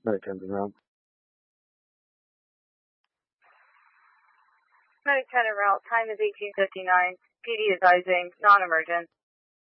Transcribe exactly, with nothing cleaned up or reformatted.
Medic ten around. Medic ten route, time is eighteen fifty-nine. P D advising, non-emergent.